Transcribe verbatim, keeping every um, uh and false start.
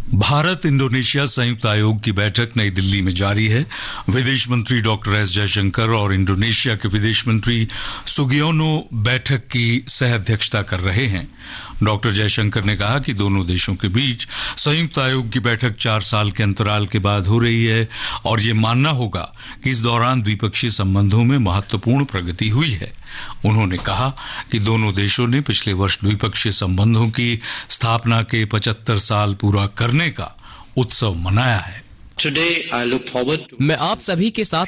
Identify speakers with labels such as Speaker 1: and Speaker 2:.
Speaker 1: Bharat Indonesia संयुक्त आयोग की बैठक नई दिल्ली में जारी है। विदेश मंत्री डॉक्टर एस जयशंकर और इंडोनेशिया के विदेश मंत्री सुगियोनो बैठक की सह अध्यक्षता कर रहे हैं। डॉक्टर जयशंकर ने कहा कि दोनों देशों के बीच संयुक्त आयोग की बैठक चार साल के अंतराल के बाद हो रही है और ये मानना होगा कि इस दौरान द्विपक्षीय संबंधों में महत्वपूर्ण प्रगति हुई है। उन्होंने कहा कि दोनों देशों ने पिछले वर्ष द्विपक्षीय संबंधों की स्थापना के पचहत्तर साल पूरा करने का उत्सव मनाया है।
Speaker 2: Today I look forward to...
Speaker 3: मैं आप सभी के साथ